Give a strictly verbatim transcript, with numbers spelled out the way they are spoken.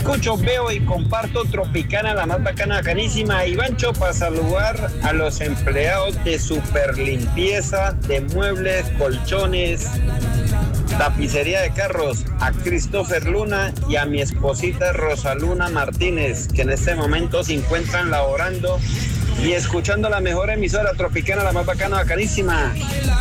escucho, veo y comparto Tropicana, la más bacana, bacanísima. Ivancho, para saludar a los empleados de Super Limpieza de muebles, colchones, tapicería de carros, a Christopher Luna y a mi esposita Rosaluna Martínez, que en este momento se encuentran laborando y escuchando la mejor emisora Tropicana, la más bacana, bacanísima.